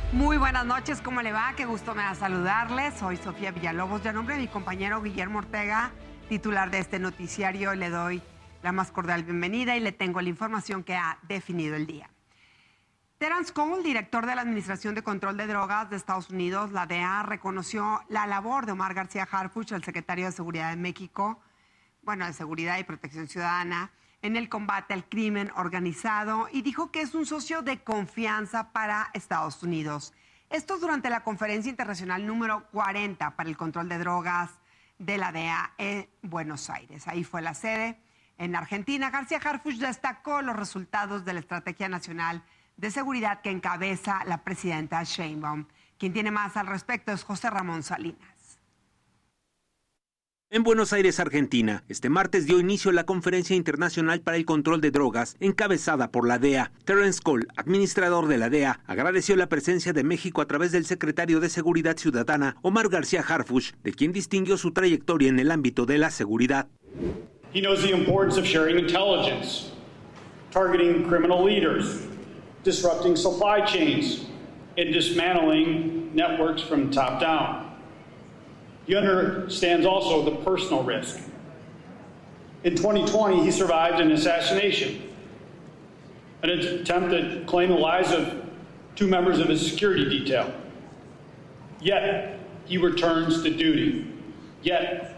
Muy buenas noches, ¿cómo le va? Qué gusto me da saludarles. Soy Sofía Villalobos. Y a nombre de mi compañero Guillermo Ortega, titular de este noticiario, le doy la más cordial bienvenida y le tengo la información que ha definido el día. Terence Cole, director de la Administración de Control de Drogas de Estados Unidos, la DEA, reconoció la labor de Omar García Harfuch, el secretario de Seguridad de México, de Seguridad y Protección Ciudadana, en el combate al crimen organizado y dijo que es un socio de confianza para Estados Unidos. Esto durante la conferencia internacional número 40 para el control de drogas de la DEA en Buenos Aires. Ahí fue la sede. En Argentina, García Harfuch destacó los resultados de la Estrategia Nacional de Seguridad que encabeza la presidenta Sheinbaum. Quien tiene más al respecto es José Ramón Salinas. En Buenos Aires, Argentina, este martes dio inicio la Conferencia Internacional para el Control de Drogas, encabezada por la DEA. Terence Cole, administrador de la DEA, agradeció la presencia de México a través del secretario de Seguridad Ciudadana, Omar García Harfuch, de quien distinguió su trayectoria en el ámbito de la seguridad. He knows the importance of sharing intelligence, targeting criminal leaders, disrupting supply chains, and dismantling networks from top down. He understands also the personal risk. In 2020, he survived an assassination, an attempt to claim the lives of 2 members of his security detail. Yet, he returns to duty. Yet,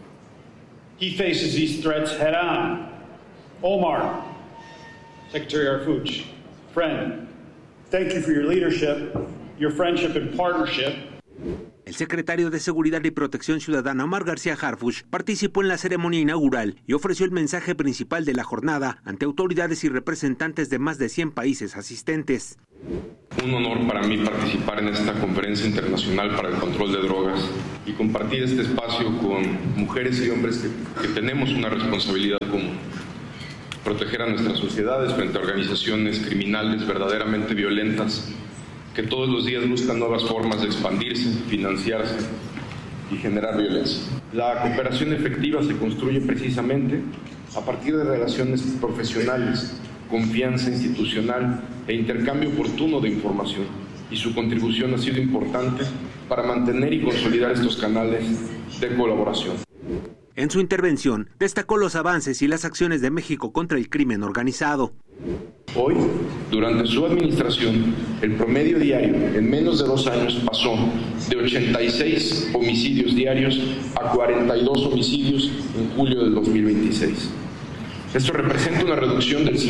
he faces these threats head on. Omar, Secretary Harfuch, friend, thank you for your leadership, your friendship and partnership. El secretario de Seguridad y Protección Ciudadana, Omar García Harfuch, participó en la ceremonia inaugural y ofreció el mensaje principal de la jornada ante autoridades y representantes de más de 100 países asistentes. Un honor para mí participar en esta conferencia internacional para el control de drogas y compartir este espacio con mujeres y hombres que tenemos una responsabilidad común. Proteger a nuestras sociedades frente a organizaciones criminales verdaderamente violentas que todos los días buscan nuevas formas de expandirse, financiarse y generar violencia. La cooperación efectiva se construye precisamente a partir de relaciones profesionales, confianza institucional e intercambio oportuno de información, y su contribución ha sido importante para mantener y consolidar estos canales de colaboración. En su intervención, destacó los avances y las acciones de México contra el crimen organizado. Hoy, durante su administración, el promedio diario en menos de 2 años pasó de 86 homicidios diarios a 42 homicidios en julio del 2026. Esto representa una reducción del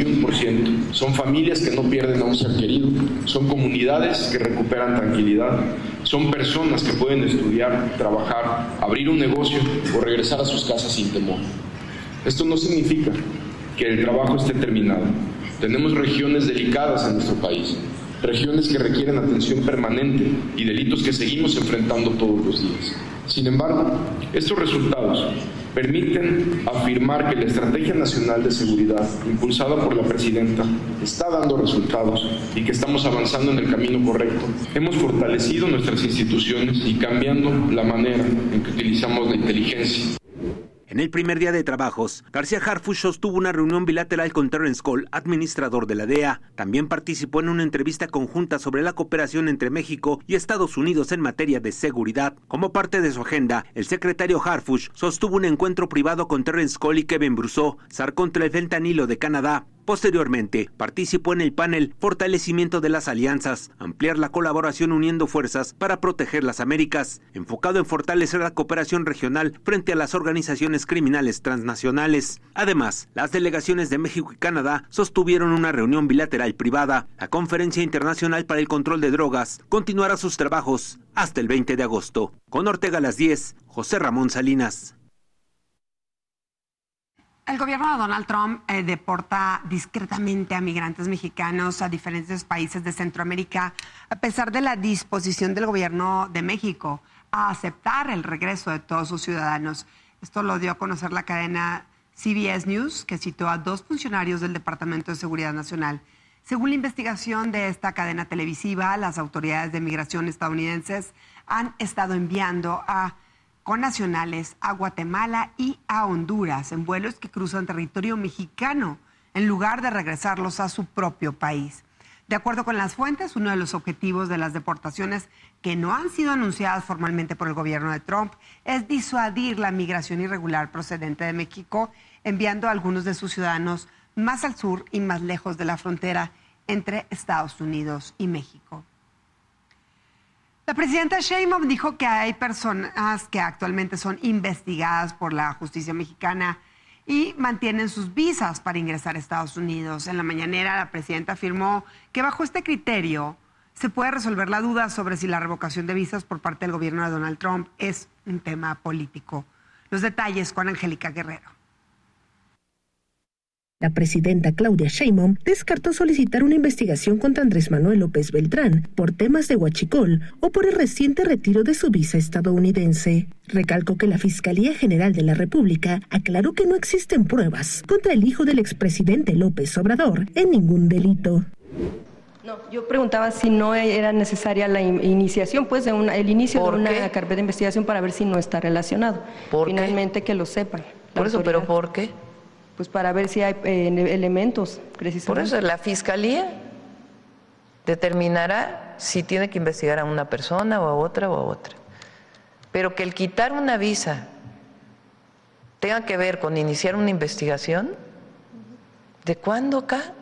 51%. Son familias que no pierden a un ser querido, son comunidades que recuperan tranquilidad, son personas que pueden estudiar, trabajar, abrir un negocio o regresar a sus casas sin temor. Esto no significa que el trabajo esté terminado. Tenemos regiones delicadas en nuestro país, regiones que requieren atención permanente y delitos que seguimos enfrentando todos los días. Sin embargo, estos resultados permiten afirmar que la Estrategia Nacional de Seguridad, impulsada por la presidenta, está dando resultados y que estamos avanzando en el camino correcto. Hemos fortalecido nuestras instituciones y cambiando la manera en que utilizamos la inteligencia. En el primer día de trabajos, García Harfuch sostuvo una reunión bilateral con Terence Cole, administrador de la DEA. También participó en una entrevista conjunta sobre la cooperación entre México y Estados Unidos en materia de seguridad. Como parte de su agenda, el secretario Harfuch sostuvo un encuentro privado con Terence Cole y Kevin Brousseau, zar contra el fentanilo de Canadá. Posteriormente, participó en el panel Fortalecimiento de las Alianzas, ampliar la colaboración uniendo fuerzas para proteger las Américas, enfocado en fortalecer la cooperación regional frente a las organizaciones criminales transnacionales. Además, las delegaciones de México y Canadá sostuvieron una reunión bilateral privada. La Conferencia Internacional para el Control de Drogas continuará sus trabajos hasta el 20 de agosto. Con Ortega a las 10, José Ramón Salinas. El gobierno de Donald Trump deporta discretamente a migrantes mexicanos a diferentes países de Centroamérica, a pesar de la disposición del gobierno de México a aceptar el regreso de todos sus ciudadanos. Esto lo dio a conocer la cadena CBS News, que citó a 2 funcionarios del Departamento de Seguridad Nacional. Según la investigación de esta cadena televisiva, las autoridades de migración estadounidenses han estado enviando a connacionales a Guatemala y a Honduras en vuelos que cruzan territorio mexicano en lugar de regresarlos a su propio país. De acuerdo con las fuentes, uno de los objetivos de las deportaciones que no han sido anunciadas formalmente por el gobierno de Trump es disuadir la migración irregular procedente de México, enviando a algunos de sus ciudadanos más al sur y más lejos de la frontera entre Estados Unidos y México. La presidenta Sheinbaum dijo que hay personas que actualmente son investigadas por la justicia mexicana y mantienen sus visas para ingresar a Estados Unidos. En la mañanera, la presidenta afirmó que bajo este criterio se puede resolver la duda sobre si la revocación de visas por parte del gobierno de Donald Trump es un tema político. Los detalles con Angélica Guerrero. La presidenta Claudia Sheinbaum descartó solicitar una investigación contra Andrés Manuel López Beltrán por temas de huachicol o por el reciente retiro de su visa estadounidense. Recalcó que la Fiscalía General de la República aclaró que no existen pruebas contra el hijo del expresidente López Obrador en ningún delito. No, yo preguntaba si no era necesaria la iniciación, pues el inicio de una carpeta de investigación para ver si no está relacionado. Finalmente que lo sepan. Por eso, ¿pero por qué? Pues para ver si hay elementos, precisamente. Por eso la Fiscalía determinará si tiene que investigar a una persona o a otra o a otra. Pero que el quitar una visa tenga que ver con iniciar una investigación, ¿de cuándo acá?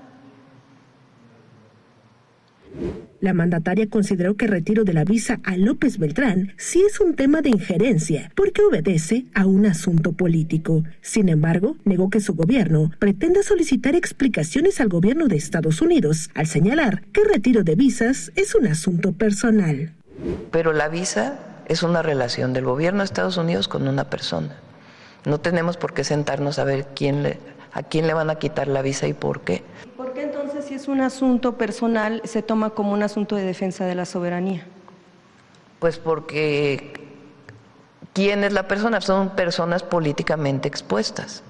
La mandataria consideró que el retiro de la visa a López Beltrán sí es un tema de injerencia, porque obedece a un asunto político. Sin embargo, negó que su gobierno pretenda solicitar explicaciones al gobierno de Estados Unidos, al señalar que el retiro de visas es un asunto personal. Pero la visa es una relación del gobierno de Estados Unidos con una persona. No tenemos por qué sentarnos a ver a quién le van a quitar la visa y por qué. ¿Por qué entonces, si es un asunto personal, se toma como un asunto de defensa de la soberanía? Pues porque ¿quién es la persona? Son personas políticamente expuestas.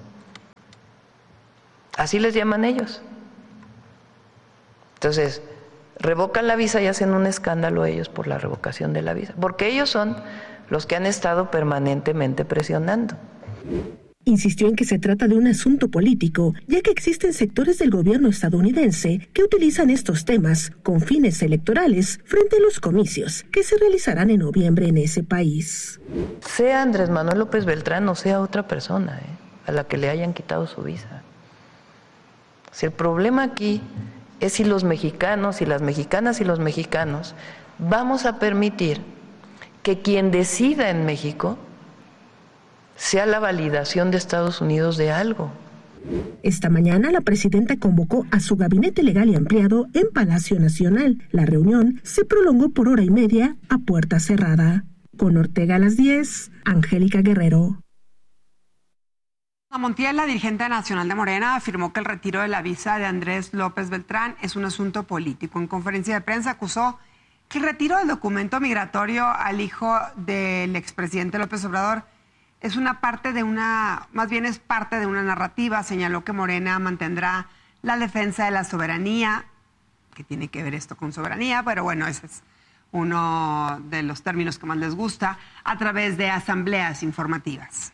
Así les llaman ellos. Entonces, revocan la visa y hacen un escándalo ellos por la revocación de la visa, porque ellos son los que han estado permanentemente presionando. Insistió en que se trata de un asunto político, ya que existen sectores del gobierno estadounidense que utilizan estos temas con fines electorales frente a los comicios que se realizarán en noviembre en ese país. Sea Andrés Manuel López Beltrán o sea otra persona a la que le hayan quitado su visa. Si el problema aquí es si los mexicanos y las mexicanas y los mexicanos vamos a permitir que quien decida en México sea la validación de Estados Unidos de algo. Esta mañana la presidenta convocó a su gabinete legal y ampliado en Palacio Nacional. La reunión se prolongó por hora y media a puerta cerrada. Con Ortega a las 10, Angélica Guerrero. Montiel, la dirigente nacional de Morena, afirmó que el retiro de la visa de Andrés López Beltrán es un asunto político. En conferencia de prensa acusó que el retiro del documento migratorio al hijo del expresidente López Obrador es parte de una narrativa. Señaló que Morena mantendrá la defensa de la soberanía, que tiene que ver esto con soberanía, pero bueno, ese es uno de los términos que más les gusta, a través de asambleas informativas.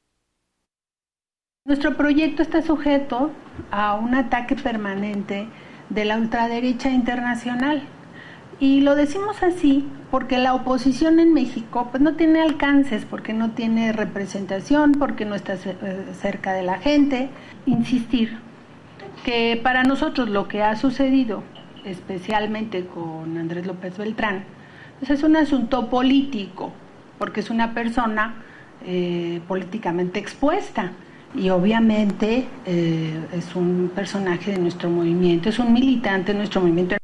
Nuestro proyecto está sujeto a un ataque permanente de la ultraderecha internacional. Y lo decimos así porque la oposición en México pues no tiene alcances, porque no tiene representación, porque no está cerca de la gente. Insistir que para nosotros lo que ha sucedido, especialmente con Andrés López Beltrán, pues es un asunto político, porque es una persona políticamente expuesta. Y obviamente es un personaje de nuestro movimiento, es un militante de nuestro movimiento.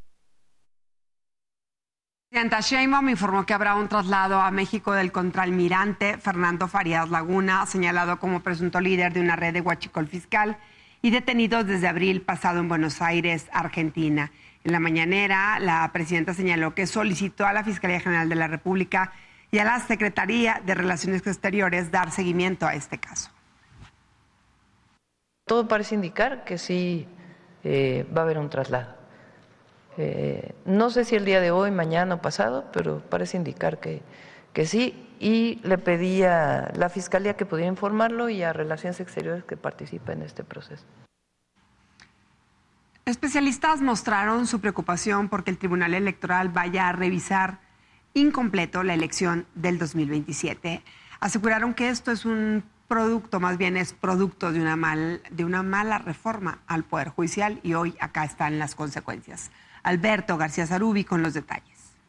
La presidenta Sheinbaum informó que habrá un traslado a México del contraalmirante Fernando Farías Laguna, señalado como presunto líder de una red de huachicol fiscal y detenido desde abril pasado en Buenos Aires, Argentina. En la mañanera, la presidenta señaló que solicitó a la Fiscalía General de la República y a la Secretaría de Relaciones Exteriores dar seguimiento a este caso. Todo parece indicar que sí va a haber un traslado. No sé si el día de hoy, mañana o pasado, pero parece indicar que sí. Y le pedí a la Fiscalía que pudiera informarlo y a Relaciones Exteriores que participe en este proceso. Especialistas mostraron su preocupación porque el Tribunal Electoral vaya a revisar incompleto la elección del 2027. Aseguraron que esto es un producto, más bien es producto de una mala reforma al Poder Judicial, y hoy acá están las consecuencias. Alberto García Zarubi con los detalles.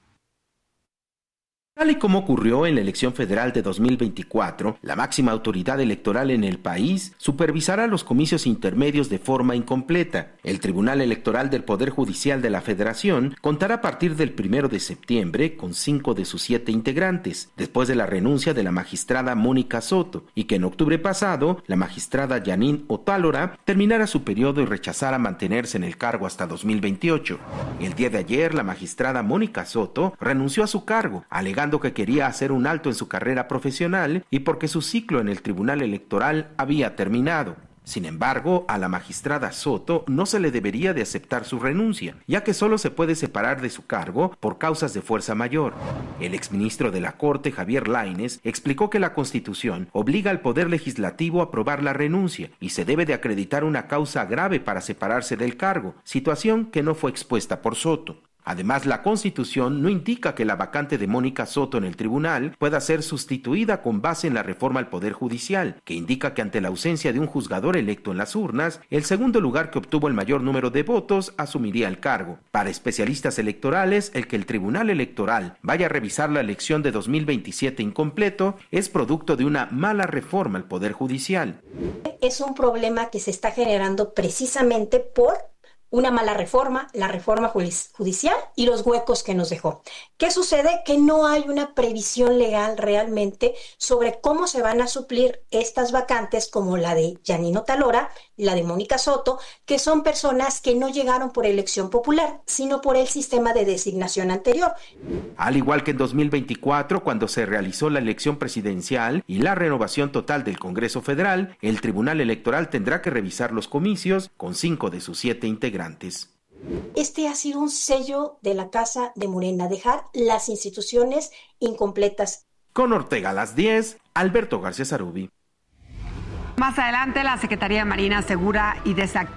Tal y como ocurrió en la elección federal de 2024, la máxima autoridad electoral en el país supervisará los comicios intermedios de forma incompleta. El Tribunal Electoral del Poder Judicial de la Federación contará a partir del 1 de septiembre con 5 de sus 7 integrantes, después de la renuncia de la magistrada Mónica Soto, y que en octubre pasado, la magistrada Janine Otálora terminara su periodo y rechazara mantenerse en el cargo hasta 2028. El día de ayer, la magistrada Mónica Soto renunció a su cargo, alegando que quería hacer un alto en su carrera profesional y porque su ciclo en el Tribunal Electoral había terminado. Sin embargo, a la magistrada Soto no se le debería de aceptar su renuncia, ya que solo se puede separar de su cargo por causas de fuerza mayor. El exministro de la Corte, Javier Lainez, explicó que la Constitución obliga al Poder Legislativo a aprobar la renuncia y se debe de acreditar una causa grave para separarse del cargo, situación que no fue expuesta por Soto. Además, la Constitución no indica que la vacante de Mónica Soto en el tribunal pueda ser sustituida con base en la reforma al Poder Judicial, que indica que ante la ausencia de un juzgador electo en las urnas, el segundo lugar que obtuvo el mayor número de votos asumiría el cargo. Para especialistas electorales, el que el Tribunal Electoral vaya a revisar la elección de 2027 incompleto es producto de una mala reforma al Poder Judicial. Es un problema que se está generando precisamente por una mala reforma, la reforma judicial y los huecos que nos dejó. ¿Qué sucede? Que no hay una previsión legal realmente sobre cómo se van a suplir estas vacantes como la de Janine Otálora y la de Mónica Soto, que son personas que no llegaron por elección popular, sino por el sistema de designación anterior. Al igual que en 2024, cuando se realizó la elección presidencial y la renovación total del Congreso Federal, el Tribunal Electoral tendrá que revisar los comicios con 5 de sus 7 integrantes. Este ha sido un sello de la Casa de Morena, dejar las instituciones incompletas. Con Ortega a las 10, Alberto García Zarubi. Más adelante, la Secretaría de Marina asegura y desactiva